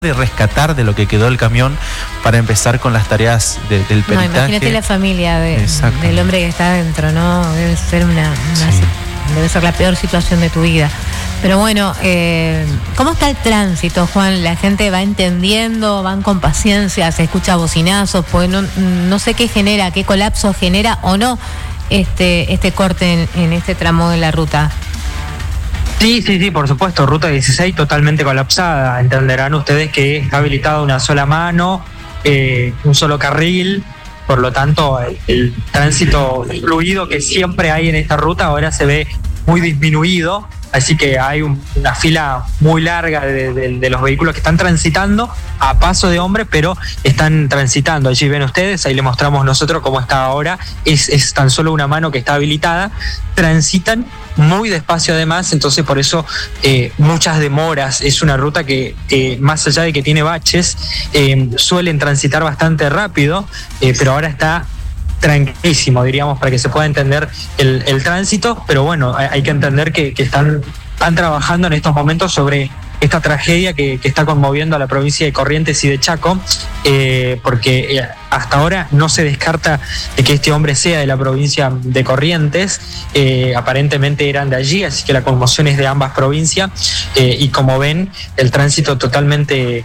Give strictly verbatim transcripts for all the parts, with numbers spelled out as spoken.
de rescatar de lo que quedó el camión para empezar con las tareas de, del peritaje. No, imagínate la familia de, del hombre que está adentro, ¿no? Debe ser una, una sí. debe ser la peor situación de tu vida. Pero bueno, eh, ¿cómo está el tránsito, Juan? ¿La gente va entendiendo, van con paciencia, se escucha bocinazos? Pues no, no sé qué genera, qué colapso genera o no este, este corte en, en este tramo de la ruta. Sí, sí, sí, por supuesto, ruta dieciséis totalmente colapsada. Entenderán ustedes que está habilitada una sola mano, eh, un solo carril, por lo tanto el, el tránsito fluido que siempre hay en esta ruta ahora se ve muy disminuido, así que hay un, una fila muy larga de, de, de los vehículos que están transitando a paso de hombre, pero están transitando. Allí ven ustedes, ahí le mostramos nosotros cómo está ahora, es, es tan solo una mano que está habilitada, transitan muy despacio además, entonces por eso eh, muchas demoras. Es una ruta que eh, más allá de que tiene baches, eh, suelen transitar bastante rápido, eh, pero ahora está tranquilísimo, diríamos, para que se pueda entender el, el tránsito, pero bueno, hay, hay que entender que, que están, están trabajando en estos momentos sobre esta tragedia que, que está conmoviendo a la provincia de Corrientes y de Chaco, eh, porque eh, hasta ahora no se descarta de que este hombre sea de la provincia de Corrientes, eh, aparentemente eran de allí, así que la conmoción es de ambas provincias, eh, y como ven, el tránsito totalmente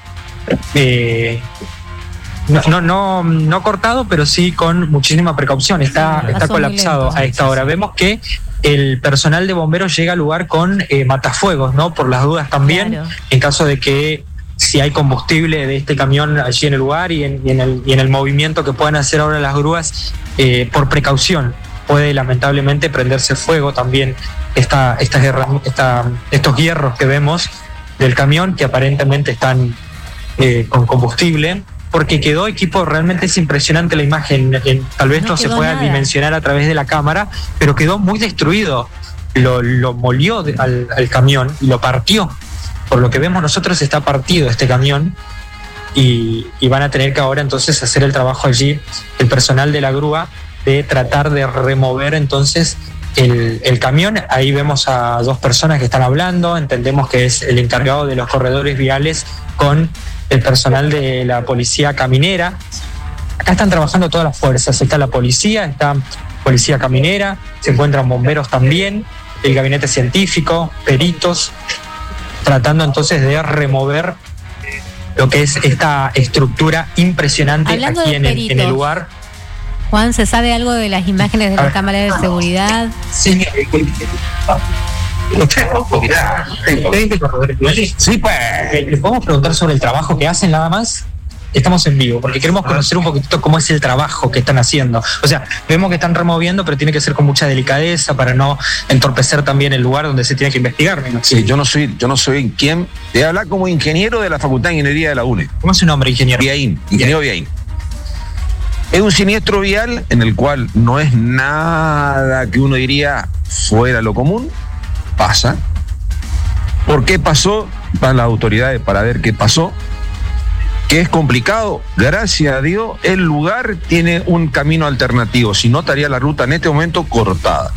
eh, no, no, no, no cortado, pero sí con muchísima precaución, está, está colapsado a esta hora. Vemos que el personal de bomberos llega al lugar con eh, matafuegos, ¿no? Por las dudas también, claro, en caso de que si hay combustible de este camión allí en el lugar y en, y en, el, y en el movimiento que puedan hacer ahora las grúas, eh, por precaución, puede lamentablemente prenderse fuego también esta, esta, esta, estos hierros que vemos del camión que aparentemente están eh, con combustible, porque quedó equipo, realmente es impresionante la imagen, eh, tal vez no, no se pueda nada dimensionar a través de la cámara, pero quedó muy destruido, lo, lo molió de, al, al camión y lo partió. Por lo que vemos nosotros está partido este camión y, y van a tener que ahora entonces hacer el trabajo allí, el personal de la grúa, de tratar de remover entonces el, el camión. Ahí vemos a dos personas que están hablando, entendemos que es el encargado de los corredores viales con el personal de la policía caminera. Acá están trabajando todas las fuerzas, está la policía, está policía caminera, se encuentran bomberos también, el gabinete científico, peritos, tratando entonces de remover lo que es esta estructura impresionante. Hablando aquí en el, en el lugar. Juan, ¿se sabe algo de las imágenes de las cámaras de seguridad? Sí, sí, pues, ¿les podemos preguntar sobre el trabajo que hacen nada más? Estamos en vivo, porque queremos conocer un poquitito cómo es el trabajo que están haciendo. O sea, vemos que están removiendo, pero tiene que ser con mucha delicadeza para no entorpecer también el lugar donde se tiene que investigar, ¿no? Sí, yo no soy, yo no soy quien te habla como ingeniero de la Facultad de Ingeniería de la UNE. ¿Cómo es su nombre, ingeniero? Viaín, ingeniero Viaín. Es un siniestro vial en el cual no es nada que uno diría fuera lo común. Pasa. ¿Por qué pasó? Van las autoridades para ver qué pasó. Que es complicado. Gracias a Dios, el lugar tiene un camino alternativo. Si no, estaría la ruta en este momento cortada.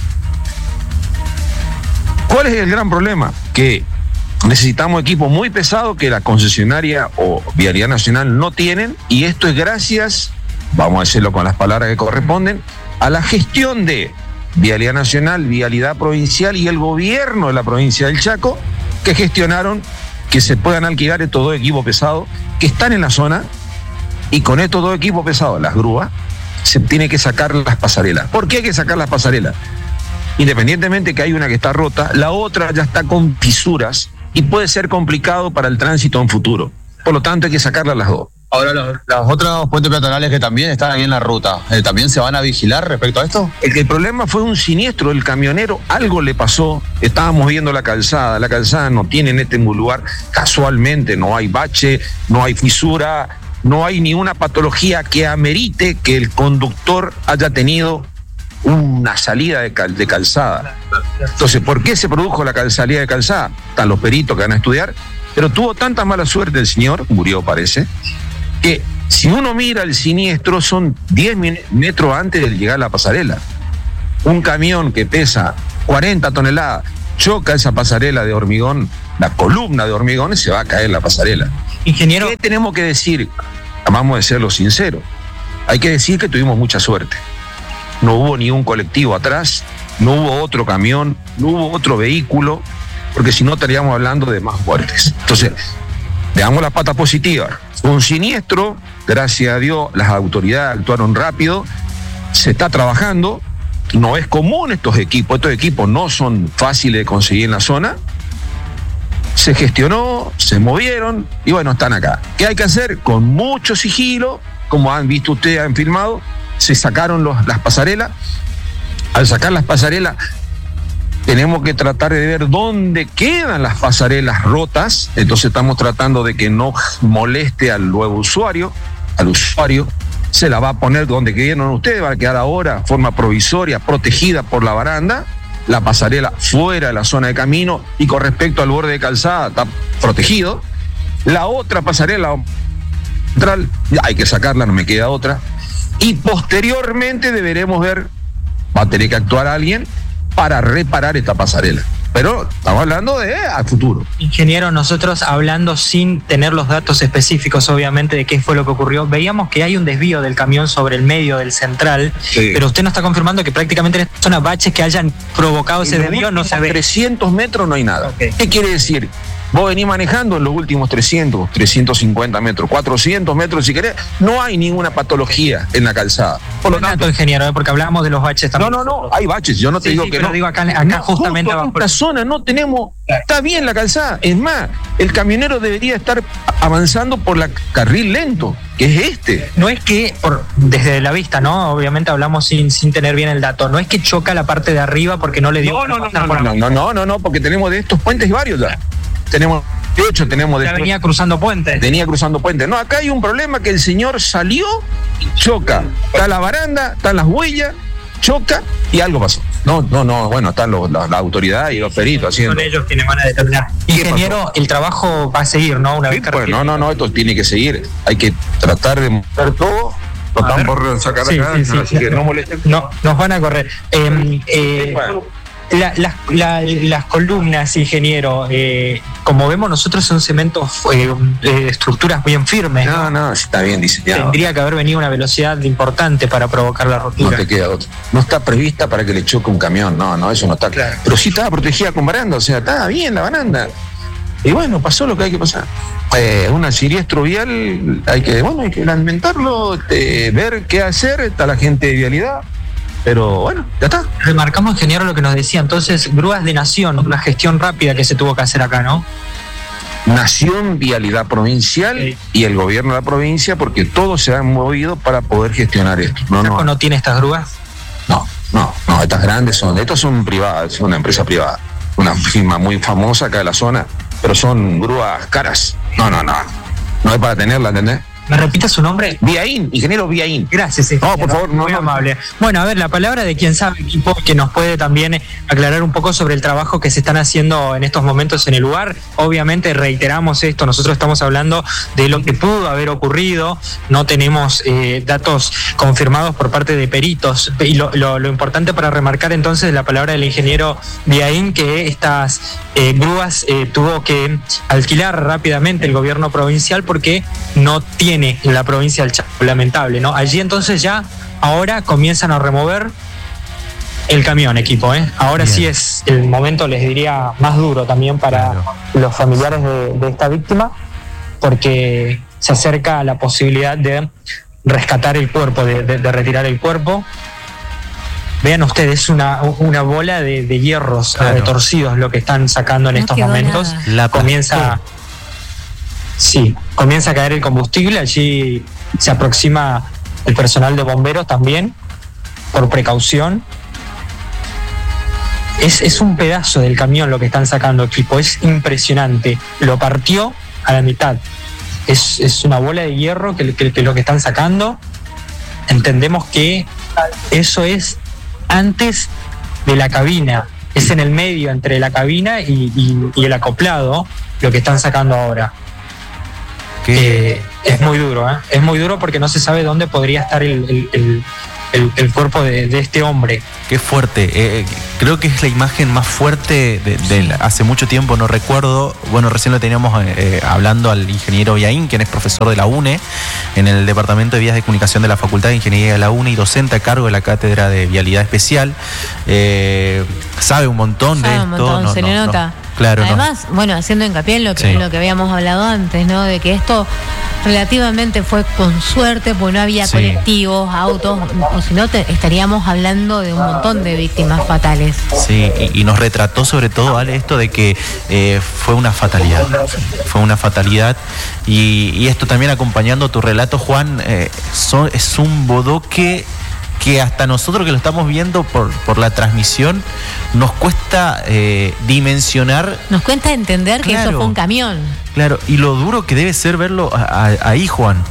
¿Cuál es el gran problema? Que necesitamos equipos muy pesados que la concesionaria o Vialidad Nacional no tienen, y esto es gracias, vamos a decirlo con las palabras que corresponden, a la gestión de Vialidad Nacional, Vialidad Provincial y el gobierno de la provincia del Chaco, que gestionaron que se puedan alquilar estos dos equipos pesados que están en la zona, y con estos dos equipos pesados, las grúas, se tiene que sacar las pasarelas. ¿Por qué hay que sacar las pasarelas? Independientemente que hay una que está rota, la otra ya está con fisuras y puede ser complicado para el tránsito en futuro. Por lo tanto, hay que sacarlas las dos. Ahora, los, los otros puentes peatonales que también están ahí en la ruta, eh, ¿también se van a vigilar respecto a esto? El, el problema fue un siniestro, el camionero, algo le pasó, estábamos viendo la calzada, la calzada no tiene en este lugar, casualmente no hay bache, no hay fisura, no hay ni una patología que amerite que el conductor haya tenido una salida de, cal, de calzada. Entonces, ¿por qué se produjo la cal, salida de calzada? Están los peritos que van a estudiar, pero tuvo tanta mala suerte el señor, murió parece, que si uno mira el siniestro son diez metros antes de llegar a la pasarela. Un camión que pesa cuarenta toneladas choca esa pasarela de hormigón la columna de hormigones, se va a caer la pasarela. Ingeniero. ¿Qué tenemos que decir? Vamos a serlo sinceros. Hay que decir que tuvimos mucha suerte. No hubo ni un colectivo atrás, no hubo otro camión, no hubo otro vehículo, porque si no estaríamos hablando de más muertes. Entonces, veamos la pata positiva. Un siniestro, gracias a Dios, las autoridades actuaron rápido, se está trabajando, no es común estos equipos, estos equipos no son fáciles de conseguir en la zona, se gestionó, se movieron y bueno, están acá. ¿Qué hay que hacer? Con mucho sigilo, como han visto ustedes, han filmado, se sacaron los, las pasarelas. Al sacar las pasarelas, tenemos que tratar de ver dónde quedan las pasarelas rotas, entonces estamos tratando de que no moleste al nuevo usuario, al usuario, se la va a poner donde quedaron ustedes, va a quedar ahora, forma provisoria, protegida por la baranda, la pasarela fuera de la zona de camino y con respecto al borde de calzada está protegido. La otra pasarela central, hay que sacarla, no me queda otra. Y posteriormente deberemos ver, va a tener que actuar alguien para reparar esta pasarela. Pero estamos hablando de a futuro. Ingeniero, nosotros hablando sin tener los datos específicos, obviamente, de qué fue lo que ocurrió, veíamos que hay un desvío del camión sobre el medio del central, sí. Pero usted nos está confirmando que prácticamente en esta zona baches que hayan provocado ese desvío no se ve. trescientos metros no hay nada. Okay. ¿Qué quiere decir? Vos venís manejando en los últimos trescientos, trescientos cincuenta metros, cuatrocientos metros si querés, no hay ninguna patología en la calzada. Por lo tanto, ingeniero, ¿eh? Porque hablábamos de los baches también. No, no, no, hay baches, yo no te sí, digo sí, que pero no. digo acá, acá no, justamente justo abajo. En esta zona no tenemos, está bien la calzada, es más, el camionero debería estar avanzando por la carril lento, que es este. No es que, por, desde la vista, ¿no? Obviamente hablamos sin, sin tener bien el dato, no es que choca la parte de arriba porque no le dio... No, no, no, no, no, no, no, no, no, no, porque tenemos de estos puentes varios ya. Tenemos... De hecho, tenemos... Ya venía cruzando puentes. Venía cruzando puentes. No, acá hay un problema que el señor salió y choca. Está la baranda, están las huellas, choca y algo pasó. No, no, no, bueno, están los, la, la autoridad y los peritos haciendo. Son ellos quienes van a determinar. Ingeniero, el trabajo va a seguir, ¿no? Una vez sí, pues, no, no, no, esto tiene que seguir. Hay que tratar de mostrar todo. Lo están por sacar sí, acá, sí, sí, así sí. que no molesten. No, nos van a correr. Eh, eh, bueno. La, las, la, las columnas, ingeniero, eh, como vemos nosotros son cementos, eh, eh, estructuras bien firmes. No, no, está bien diseñado. Tendría que haber venido una velocidad importante para provocar la rotura. No te queda otra. No está prevista para que le choque un camión, no, no, eso no está claro. Pero sí estaba protegida con baranda, o sea, estaba bien la baranda. Y bueno, pasó lo que hay que pasar. Eh, un siniestro vial, hay que, bueno, hay que lamentarlo, este, ver qué hacer, está la gente de vialidad. Pero bueno, ya está. Remarcamos, ingeniero, lo que nos decía. Entonces, grúas de Nación, una gestión rápida que se tuvo que hacer acá, ¿no? Nación, Vialidad Provincial sí. Y el gobierno de la provincia, porque todos se han movido para poder gestionar esto. No, no, no tiene estas grúas? No, no, no, estas grandes son, estas son privadas, es una empresa privada, una firma muy famosa acá de la zona, pero son grúas caras. No, no, no, no es para tenerla, ¿entendés? ¿Me repita su nombre? Viaín, ingeniero Viaín. Gracias, ingeniero. No, por favor, no. Muy amable. Bueno, a ver, la palabra de quien sabe, equipo, que nos puede también aclarar un poco sobre el trabajo que se están haciendo en estos momentos en el lugar. Obviamente, reiteramos esto, nosotros estamos hablando de lo que pudo haber ocurrido, no tenemos eh, datos confirmados por parte de peritos. Y lo, lo, lo importante para remarcar entonces la palabra del ingeniero Viaín, que estas eh, grúas eh, tuvo que alquilar rápidamente el gobierno provincial porque no tiene la provincia del Chaco, lamentable, ¿no? Allí entonces ya, ahora comienzan a remover el camión, equipo, ¿eh? Ahora Bien. Sí es el momento, les diría, más duro también para claro. los familiares de, de esta víctima, porque se acerca la posibilidad de rescatar el cuerpo, de, de, de retirar el cuerpo. Vean ustedes, una, una bola de, de hierros claro. retorcidos lo que están sacando en no estos momentos. La comienza... Sí, comienza a caer el combustible, allí se aproxima el personal de bomberos también, por precaución. Es, es un pedazo del camión lo que están sacando, equipo, es impresionante. Lo partió a la mitad. Es, es una bola de hierro que, que, que lo que están sacando. Entendemos que eso es antes de la cabina, es en el medio entre la cabina y, y, y el acoplado lo que están sacando ahora. Eh, es muy duro, ¿eh? Es muy duro porque no se sabe dónde podría estar el, el, el, el, el cuerpo de, de este hombre. qué fuerte. Eh, creo que es la imagen más fuerte de, de hace mucho tiempo, no recuerdo. Bueno, recién lo teníamos eh, hablando al ingeniero Viaín, quien es profesor de la UNE, en el Departamento de Vías de Comunicación de la Facultad de Ingeniería de la UNE y docente a cargo de la Cátedra de Vialidad Especial. Eh, sabe un montón sabe de un esto. Montón, no, se no, le no. nota. Claro, Además, no. bueno, haciendo hincapié en lo que, Sí. en lo que habíamos hablado antes, ¿no? De que esto relativamente fue con suerte, porque no había Sí. colectivos, autos, o si no te- estaríamos hablando de un montón de víctimas fatales. Sí, y, y nos retrató sobre todo, Ale, esto de que eh, fue una fatalidad. Fue una fatalidad. Y, y esto también acompañando tu relato, Juan, eh, son, es un bodoque que hasta nosotros que lo estamos viendo por, por la transmisión, nos cuesta eh, dimensionar. Nos cuesta entender que Claro. eso fue un camión. Claro, y lo duro que debe ser verlo a- a- ahí, Juan.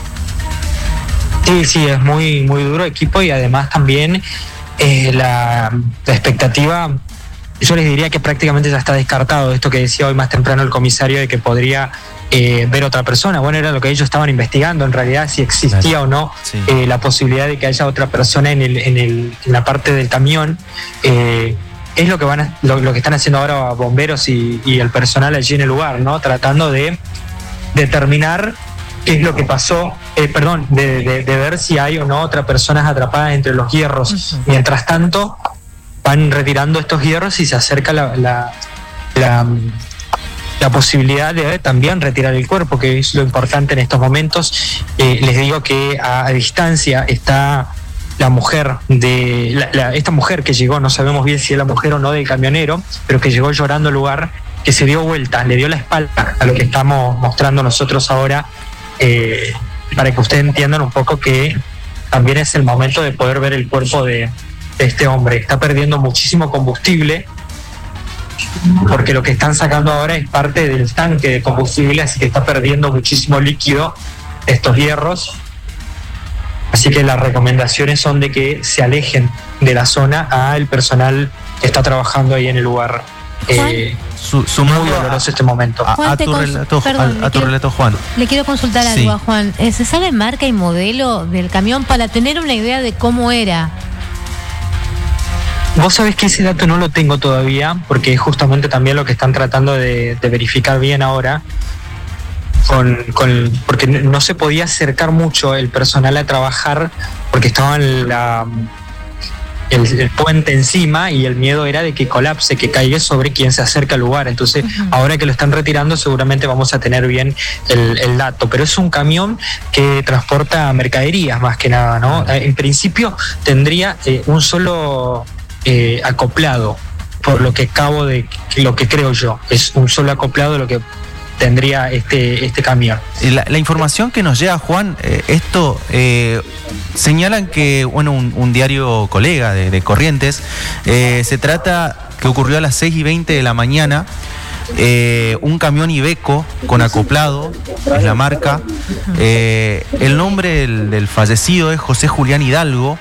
Sí, sí, es muy, muy duro equipo y además también eh, la, la expectativa, yo les diría que prácticamente ya está descartado esto que decía hoy más temprano el comisario de que podría eh, ver otra persona. Bueno, era lo que ellos estaban investigando en realidad, si existía Claro. o no Sí. eh, la posibilidad de que haya otra persona en, el, en, el, en la parte del camión. Eh, es lo que van a- lo, lo que están haciendo ahora bomberos y, y el personal allí en el lugar, ¿no? Tratando de determinar qué es lo que pasó, eh, perdón, de, de- de ver si hay o no otras personas atrapadas entre los hierros. Ujú. Mientras tanto, van retirando estos hierros y se acerca la, la, la, la posibilidad de también retirar el cuerpo, que es lo importante en estos momentos. Eh, les digo que a, a distancia está la mujer de la- la- esta mujer que llegó, no sabemos bien si es la mujer o no del camionero, pero que llegó llorando al lugar, que se dio vuelta, le dio la espalda a lo que estamos mostrando nosotros ahora, eh, para que ustedes entiendan un poco que también es el momento de poder ver el cuerpo de, de este hombre. Está perdiendo muchísimo combustible, porque lo que están sacando ahora es parte del tanque de combustible, así que está perdiendo muchísimo líquido estos hierros. Así que las recomendaciones son de que se alejen de la zona a el personal que está trabajando ahí en el lugar. Eh, Su, muy sumando doloroso este momento. a, Juan, a te tu cons- relato, perdón, a- le a tu quiero- relato, Juan. Le quiero consultar Sí. algo a Juan. Eh, ¿Se sabe marca y modelo del camión para tener una idea de cómo era? Vos sabés que ese dato no lo tengo todavía, porque es justamente también lo que están tratando de, de verificar bien ahora. Con, con, porque no se podía acercar mucho el personal a trabajar, porque estaba en la, el, el puente encima y el miedo era de que colapse, que caiga sobre quien se acerca al lugar. Entonces, Ujú. ahora que lo están retirando, seguramente vamos a tener bien el, el dato. Pero es un camión que transporta mercaderías más que nada, ¿no? Eh, En principio tendría eh, un solo eh, acoplado, por lo que acabo de, lo que creo yo, es un solo acoplado lo que tendría este, este camión. La, la información que nos llega, Juan, eh, esto eh, señalan que, bueno, un, un diario colega de, de Corrientes, eh, se trata que ocurrió a las seis y veinte de la mañana, eh, un camión Iveco con acoplado, es la marca. Eh, el nombre del, del fallecido es José Julián Hidalgo,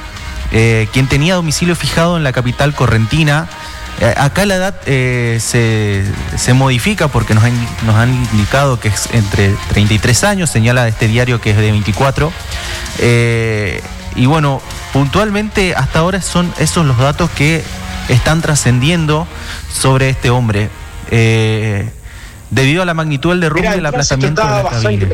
eh, quien tenía domicilio fijado en la capital correntina. Eh, acá la edad eh, se, se modifica porque nos han, nos han indicado que es entre treinta y tres años, señala este diario que es de veinticuatro. Eh, y bueno, puntualmente hasta ahora son esos los datos que están trascendiendo sobre este hombre. Eh, debido a la magnitud del derrumbe y el aplastamiento de la cabina.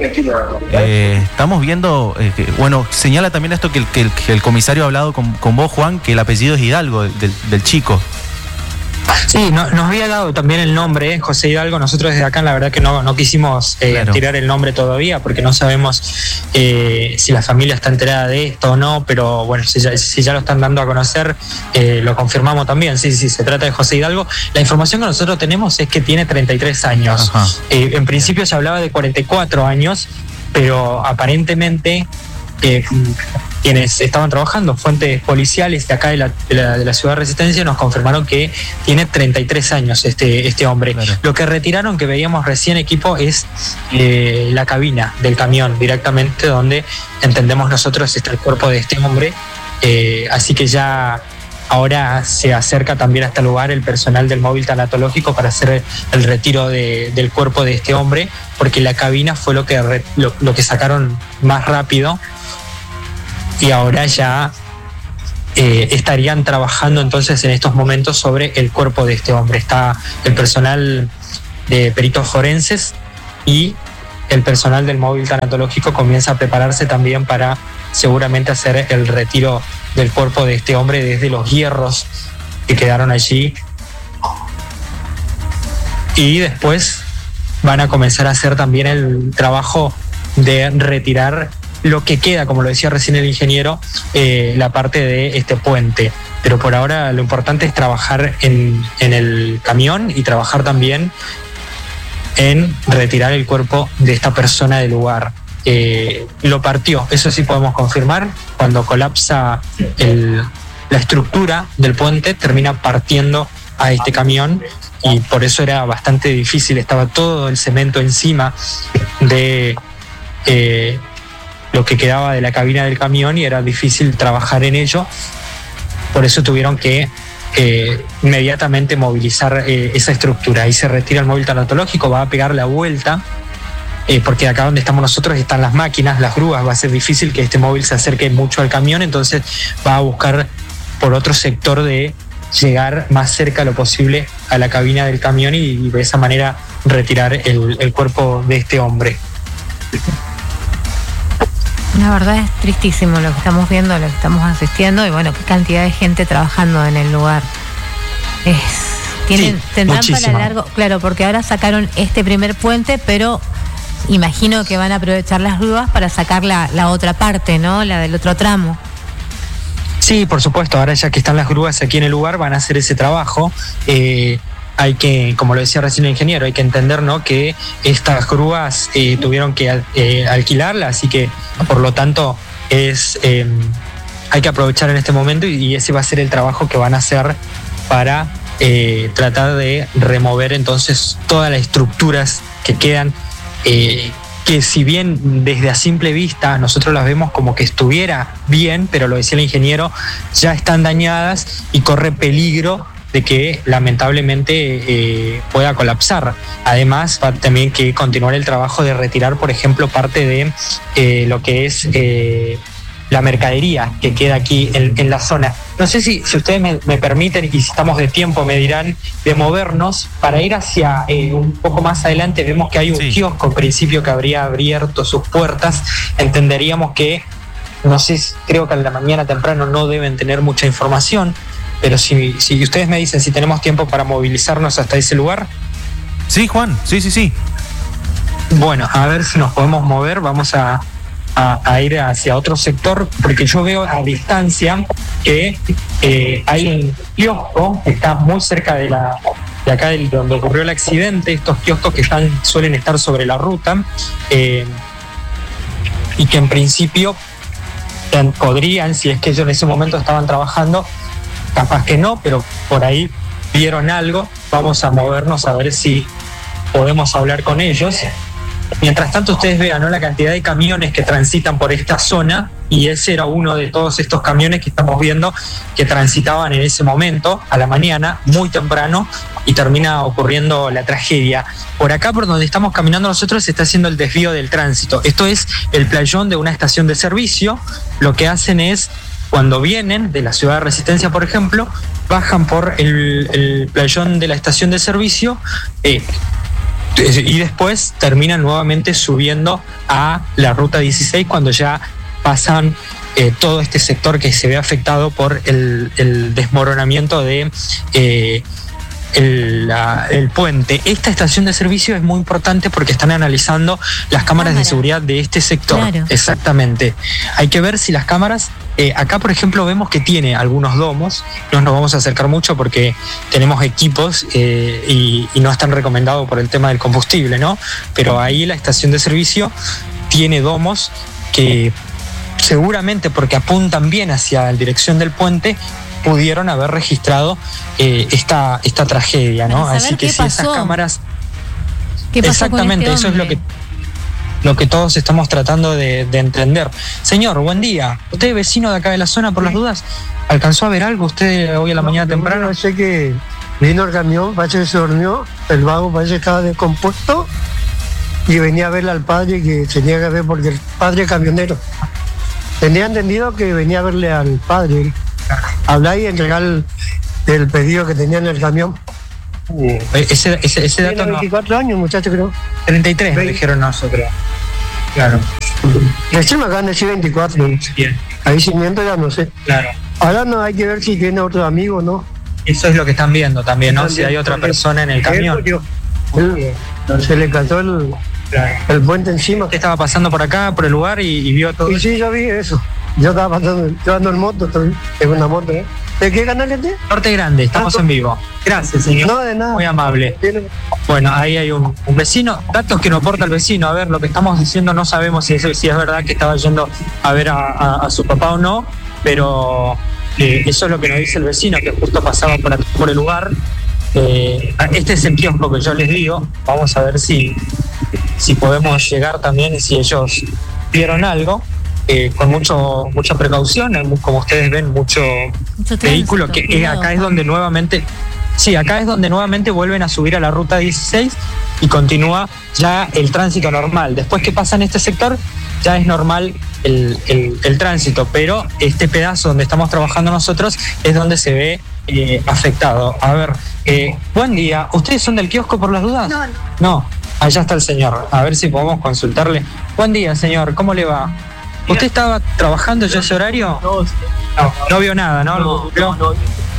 Eh, estamos viendo, eh, que, bueno, señala también esto que el, que el, que el comisario ha hablado con, con vos, Juan, que el apellido es Hidalgo, del, del chico. Sí, no- nos había dado también el nombre, eh, José Hidalgo. Nosotros desde acá la verdad que no, no quisimos eh, Claro. tirar el nombre todavía porque no sabemos eh, si la familia está enterada de esto o no, pero bueno, si ya, si ya lo están dando a conocer, eh, lo confirmamos también. Sí, sí, se trata de José Hidalgo. La información que nosotros tenemos es que tiene treinta y tres años. Ajá. Eh, en principio se hablaba de cuarenta y cuatro años, pero aparentemente eh, quienes estaban trabajando, fuentes policiales de acá de la, de la, de la ciudad de Resistencia, nos confirmaron que tiene treinta y tres años este, este hombre. Claro. Lo que retiraron, que veíamos recién, equipo, es eh, la cabina del camión, directamente donde entendemos nosotros está el cuerpo de este hombre. Eh, así que ya ahora se acerca también a este lugar el personal del móvil tanatológico para hacer el retiro de, del cuerpo de este hombre, porque la cabina fue lo que, re, lo, lo que sacaron más rápido. Y ahora ya eh, estarían trabajando entonces en estos momentos sobre el cuerpo de este hombre. Está el personal de peritos forenses y el personal del móvil tanatológico comienza a prepararse también para seguramente hacer el retiro del cuerpo de este hombre desde los hierros que quedaron allí, y después van a comenzar a hacer también el trabajo de retirar lo que queda, como lo decía recién el ingeniero, eh, la parte de este puente. Pero por ahora lo importante es trabajar en, en el camión y trabajar también en retirar el cuerpo de esta persona del lugar. Eh, lo partió, eso sí podemos confirmar. Cuando colapsa el, la estructura del puente, termina partiendo a este camión, y por eso era bastante difícil, estaba todo el cemento encima de eh, lo que quedaba de la cabina del camión y era difícil trabajar en ello. Por eso tuvieron que eh, inmediatamente movilizar eh, esa estructura. Ahí se retira el móvil tanatológico, va a pegar la vuelta, eh, porque acá donde estamos nosotros están las máquinas, las grúas. Va a ser difícil que este móvil se acerque mucho al camión, entonces va a buscar por otro sector de llegar más cerca lo posible a la cabina del camión y, y de esa manera retirar el, el cuerpo de este hombre. La verdad es tristísimo lo que estamos viendo, lo que estamos asistiendo, y bueno, qué cantidad de gente trabajando en el lugar. Es, tienen, Sí, tendrán muchísima. para largo, claro, porque ahora sacaron este primer puente, pero imagino que van a aprovechar las grúas para sacar la, la otra parte, ¿no? La del otro tramo. Sí, por supuesto, ahora ya que están las grúas aquí en el lugar van a hacer ese trabajo. Eh, hay que, como lo decía recién el ingeniero, hay que entender, ¿no?, que estas grúas eh, tuvieron que eh, alquilarlas, así que por lo tanto es eh, hay que aprovechar en este momento, y, y ese va a ser el trabajo que van a hacer para eh, tratar de remover entonces todas las estructuras que quedan, eh, que si bien desde a simple vista nosotros las vemos como que estuviera bien, pero lo decía el ingeniero, ya están dañadas y corre peligro de que lamentablemente eh, pueda colapsar. Además, va también que continuar el trabajo de retirar, por ejemplo, parte de eh, lo que es eh, la mercadería que queda aquí en, en la zona. No sé si, si ustedes me, me permiten, y si estamos de tiempo me dirán, de movernos para ir hacia eh, un poco más adelante. Vemos que hay un Sí. kiosco en principio que habría abierto sus puertas. Entenderíamos que, no sé, creo que a la mañana temprano no deben tener mucha información, pero si, si ustedes me dicen si tenemos tiempo para movilizarnos hasta ese lugar. Sí, Juan, sí, sí, sí. Bueno, a ver si nos podemos mover, vamos a, a, a ir hacia otro sector, porque yo veo a distancia que eh, hay un kiosco que está muy cerca de la de acá del, donde ocurrió el accidente, estos kioscos que están, suelen estar sobre la ruta, eh, y que en principio podrían, si es que ellos en ese momento estaban trabajando, capaz que no, pero por ahí vieron algo. Vamos a movernos a ver si podemos hablar con ellos. Mientras tanto, ustedes vean, ¿no?, la cantidad de camiones que transitan por esta zona, y ese era uno de todos estos camiones que estamos viendo que transitaban en ese momento, a la mañana, muy temprano, y termina ocurriendo la tragedia. Por acá, por donde estamos caminando nosotros, se está haciendo el desvío del tránsito. Esto es el playón de una estación de servicio. Lo que hacen es, cuando vienen de la ciudad de Resistencia, por ejemplo, bajan por el, el playón de la estación de servicio, eh, y después terminan nuevamente subiendo a la ruta dieciséis cuando ya pasan eh, todo este sector que se ve afectado por el, el desmoronamiento de eh, el, la, el puente. Esta estación de servicio es muy importante porque están analizando las cámaras Cámara. de seguridad de este sector. Claro. Exactamente. Hay que ver si las cámaras, eh, acá por ejemplo vemos que tiene algunos domos. No nos vamos a acercar mucho porque tenemos equipos eh, y, y no están recomendados por el tema del combustible, ¿no? Pero ahí la estación de servicio tiene domos que seguramente, porque apuntan bien hacia la dirección del puente, pudieron haber registrado eh, esta, esta tragedia, ¿no? Para saber Así que qué si esas pasó. cámaras... ¿Qué pasó Exactamente, con este eso es lo hombre? que, lo que todos estamos tratando de, de entender. Señor, buen día. ¿Usted es vecino de acá de la zona, por las dudas? ¿Alcanzó a ver algo usted hoy a la mañana temprano? No sé que vino el camión, parece que se durmió, el vago parece que estaba descompuesto y venía a verle al padre que tenía que ver porque el padre es camionero. Tenía entendido que venía a verle al padre, hablar y entregar el, el pedido que tenía en el camión. Uh, ese, ese, ese dato Tiene no. veinticuatro años, muchacho, creo. treinta y tres me dijeron nosotros. Claro. Recién me acaban de decir veinticuatro. Bien, Ahí si miento ya no sé. claro. Ahora no hay que ver si tiene otro amigo, ¿no? Eso es lo que están viendo también, ¿no? Si hay otra persona en el camión. Él, se le cayó el, Claro. el puente encima. Usted estaba pasando por acá, por el lugar y, y vio todo Y eso. sí, yo vi eso. Yo estaba pasando, yo ando en moto, estoy, tengo una moto, ¿eh? ¿De qué canal es este? Norte Grande, estamos en vivo. Gracias, señor. No, de nada. Muy amable. Tiene- Bueno, ahí hay un, un vecino, datos que nos aporta el vecino. A ver, lo que estamos diciendo no sabemos si es, si es verdad que estaba yendo a ver a, a- a su papá o no, pero eh, eso es lo que nos dice el vecino, que justo pasaba por, aquí, por el lugar. Eh, este es el kiosco que yo les digo. Vamos a ver si, si podemos llegar también y si ellos vieron algo. Eh, con mucho mucha precaución, hay mu- como ustedes ven, mucho Mucho vehículo, tránsito, que es, cuidado. acá es donde nuevamente, sí, acá es donde nuevamente vuelven a subir a la ruta dieciséis y continúa ya el tránsito normal. Después que pasa en este sector, ya es normal el, el- el tránsito, pero este pedazo donde estamos trabajando nosotros es donde se ve eh, afectado. A ver, eh, buen día, ¿ustedes son del kiosco por las dudas? No, no. No, allá está el señor, a ver si podemos consultarle. Buen día, señor, ¿cómo le va? ¿Usted estaba trabajando ya ese horario? No, no, no vio nada, ¿no? No, no, no.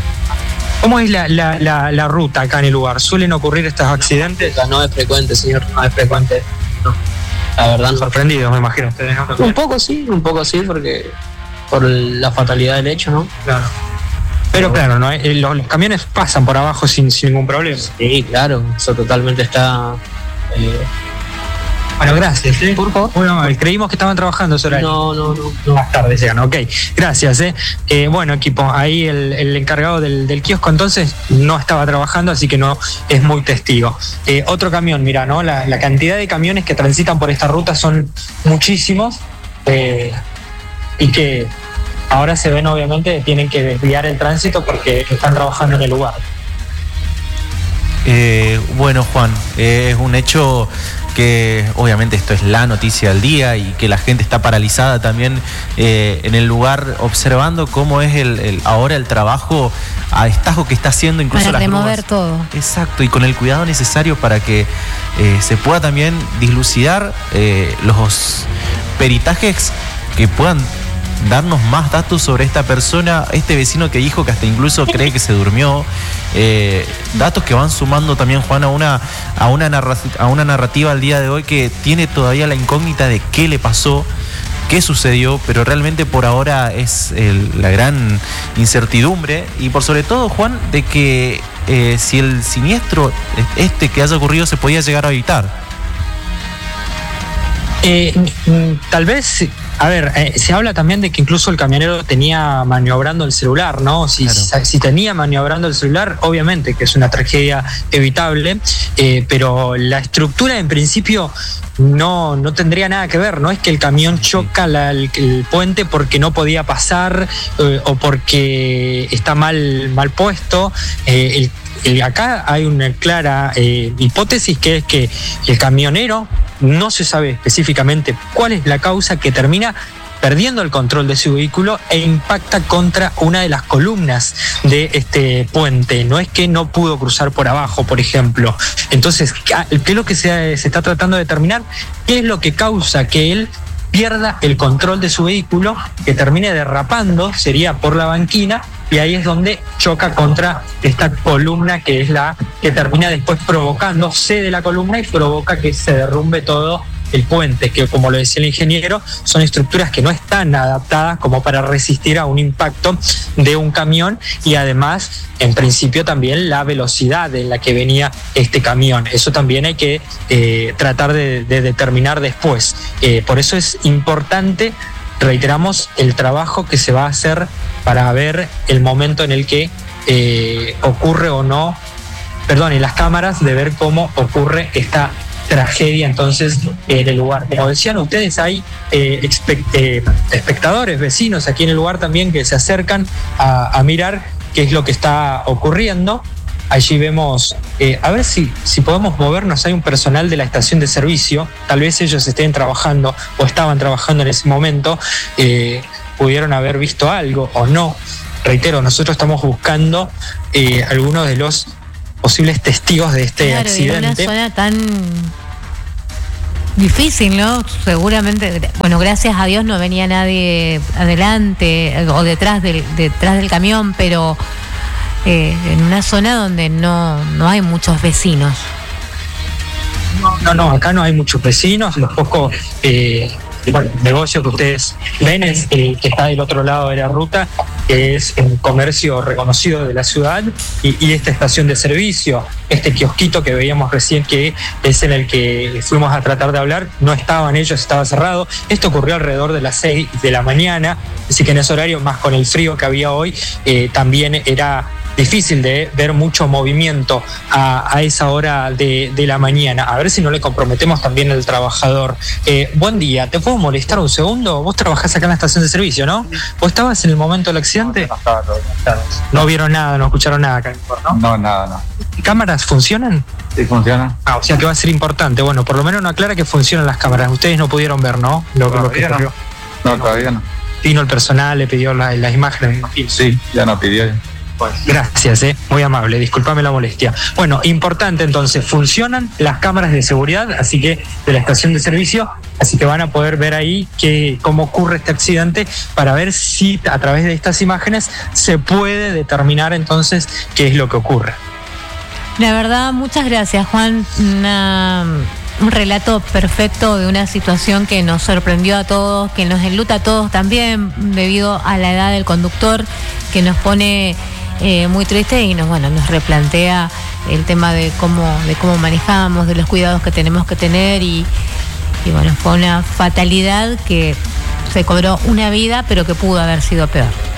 ¿Cómo es la, la, la, la ruta acá en el lugar? ¿Suelen ocurrir estos accidentes? No es frecuente, señor, no es frecuente. No. La verdad no. Sorprendidos, me imagino ustedes, ¿no? Un poco sí, un poco sí, porque por la fatalidad del hecho, ¿no? Claro. Pero claro, ¿no? Eh, los, los camiones pasan por abajo sin, sin ningún problema. Sí, claro, eso totalmente está... eh, Bueno, gracias. ¿eh? Por favor. Muy amable. Creímos que estaban trabajando ese horario. no, no, no, no. Más tarde llegan, ok. Gracias, ¿eh? Eh, bueno, equipo, ahí el, el encargado del, del kiosco entonces no estaba trabajando, así que no es muy testigo. Eh, otro camión, mira, ¿no? La, la cantidad de camiones que transitan por esta ruta son muchísimos eh, y que ahora se ven, obviamente, tienen que desviar el tránsito porque están trabajando en el lugar. Eh, bueno, Juan, eh, es un hecho que obviamente esto es la noticia del día y que la gente está paralizada también eh, en el lugar observando cómo es el, el ahora el trabajo a destajo que está haciendo incluso Para las remover grúas. todo. Exacto, y con el cuidado necesario para que eh, se pueda también dilucidar eh, los peritajes que puedan darnos más datos sobre esta persona, este vecino que dijo que hasta incluso cree que se durmió, eh, datos que van sumando también, Juan, a una, a, una narra- a una narrativa al día de hoy que tiene todavía la incógnita de qué le pasó, qué sucedió, pero realmente por ahora es el- la gran incertidumbre y por sobre todo, Juan, de que eh, si el siniestro este que haya ocurrido se podía llegar a evitar. Eh, mm, tal vez, a ver, eh, se habla también de que incluso el camionero tenía maniobrando el celular, ¿no? Si, Claro. si tenía maniobrando el celular, obviamente que es una tragedia evitable, eh, pero la estructura en principio no, no tendría nada que ver, no es que el camión choca la- el, el puente porque no podía pasar eh, o porque está mal, mal puesto. Eh, el- el- acá hay una clara eh, hipótesis que es que el camionero no se sabe específicamente cuál es la causa que termina perdiendo el control de su vehículo e impacta contra una de las columnas de este puente. No es que no pudo cruzar por abajo, por ejemplo. Entonces, ¿qué es lo que se, se está tratando de determinar? ¿Qué es lo que causa que él pierda el control de su vehículo, que termine derrapando, sería por la banquina, y ahí es donde choca contra esta columna que es la que termina después provocando, cede la columna y provoca que se derrumbe todo el puente, que como lo decía el ingeniero, son estructuras que no están adaptadas como para resistir a un impacto de un camión y además, en principio, también la velocidad en la que venía este camión. Eso también hay que eh, tratar de, de determinar después. Eh, por eso es importante, reiteramos, el trabajo que se va a hacer para ver el momento en el que eh, ocurre o no, perdón, en las cámaras, de ver cómo ocurre esta tragedia entonces en el lugar. Como decían ustedes, hay eh, expect- eh, espectadores, vecinos aquí en el lugar también que se acercan a, a mirar qué es lo que está ocurriendo. Allí vemos, eh, a ver si, si podemos movernos, hay un personal de la estación de servicio, tal vez ellos estén trabajando o estaban trabajando en ese momento, eh, pudieron haber visto algo o no. reitero, nosotros estamos buscando eh, algunos de los posibles testigos de este claro, accidente. En una zona tan difícil, ¿no? Seguramente, bueno, gracias a Dios no venía nadie adelante o detrás del, detrás del camión, pero eh, en una zona donde no, no hay muchos vecinos. No, no, no, acá no hay muchos vecinos, los pocos eh, bueno, negocios que ustedes ven es el que está del otro lado de la ruta, que es un comercio reconocido de la ciudad, y, y esta estación de servicio, este kiosquito que veíamos recién, que es en el que fuimos a tratar de hablar, no estaban ellos, estaba cerrado. Esto ocurrió alrededor de las seis de la mañana, así que en ese horario, más con el frío que había hoy, eh, también era difícil de ver mucho movimiento a, a esa hora de, de la mañana. A ver si no le comprometemos también al trabajador. Eh, buen día, ¿te puedo molestar un segundo? Vos trabajás acá en la estación de servicio, ¿no? ¿Vos estabas en el momento del accidente? No estaba todo bien. No vieron nada, no escucharon nada acá, ¿no? No, nada, no. ¿Cámaras funcionan? Sí, funciona. Ah, o sea que va a ser importante. Bueno, por lo menos no aclara que funcionan las cámaras. Ustedes no pudieron ver, ¿no? Lo, lo que Todavía ocurrió. no. No, todavía no. Vino el personal, le pidió la- las imágenes. Sí, ya no pidió. Gracias, eh, muy amable, discúlpame la molestia. Bueno, importante entonces, funcionan las cámaras de seguridad, así que de la estación de servicio, así que van a poder ver ahí que, cómo ocurre este accidente, para ver si a través de estas imágenes se puede determinar entonces qué es lo que ocurre. La verdad, muchas gracias, Juan. Una, un relato perfecto de una situación que nos sorprendió a todos, que nos enluta a todos también, debido a la edad del conductor, que nos pone eh, muy triste y nos, bueno, nos replantea el tema de cómo, de cómo manejamos, de los cuidados que tenemos que tener, y, y bueno, fue una fatalidad que se cobró una vida, pero que pudo haber sido peor.